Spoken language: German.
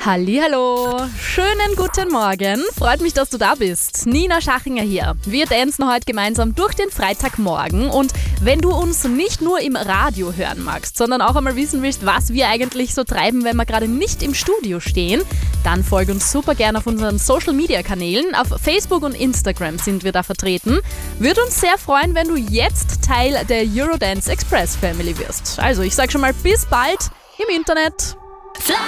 Hallihallo, schönen guten Morgen. Freut mich, dass du da bist. Nina Schachinger hier. Wir dancen heute gemeinsam durch den Freitagmorgen. Und wenn du uns nicht nur im Radio hören magst, sondern auch einmal wissen willst, was wir eigentlich so treiben, wenn wir gerade nicht im Studio stehen, dann folge uns super gerne auf unseren Social-Media-Kanälen. Auf Facebook und Instagram sind wir da vertreten. Würde uns sehr freuen, wenn du jetzt Teil der Eurodance Express Family wirst. Also ich sage schon mal bis bald im Internet. Fly